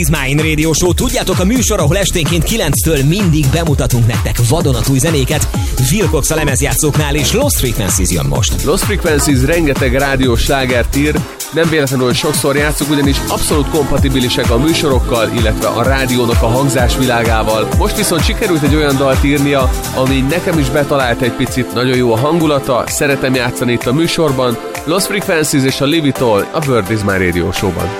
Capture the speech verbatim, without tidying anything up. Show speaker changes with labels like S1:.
S1: Mine Radio Show, tudjátok, a műsor, ahol esténként kilenctől mindig bemutatunk nektek vadonatúj zenéket. Wilcox a lemezjátszóknál, és Lost Frequencies jön most.
S2: Lost Frequencies rengeteg rádiós slágert ír, nem véletlenül sokszor játszunk, ugyanis abszolút kompatibilisek a műsorokkal, illetve a rádiónak a hangzásvilágával. Most viszont sikerült egy olyan dalt írnia, ami nekem is betalált egy picit, nagyon jó a hangulata, szeretem játszani itt a műsorban. Lost Frequencies és a Live It All a World Is My Radio Show-ban.